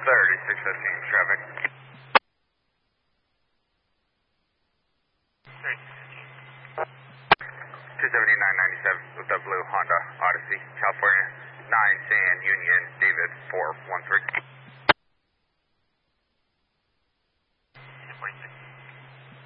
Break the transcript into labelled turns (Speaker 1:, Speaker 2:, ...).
Speaker 1: 3615 traffic. 27997 with the blue Honda Odyssey, California 9 San Union, David 413.